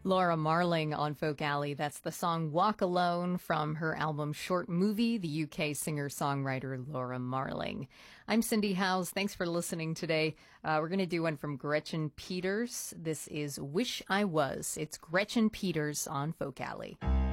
Laura Marling on Folk Alley. That's the song Walk Alone from her album Short Movie, the UK singer-songwriter Laura Marling. I'm Cindy Howes. Thanks for listening today. We're going to do one from Gretchen Peters. This is Wish I Was. It's Gretchen Peters on Folk Alley.